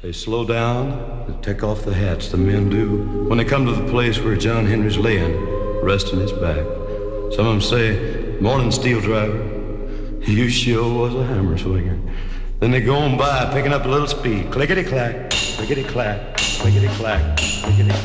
They slow down and take off the hats, the men do, when they come to the place where John Henry's laying, resting his back. Some of them say, "Morning, steel driver. You sure was a hammer swinger." Then they go on by, picking up a little speed. Clickety-clack, clickety-clack, clickety-clack, clickety-clack.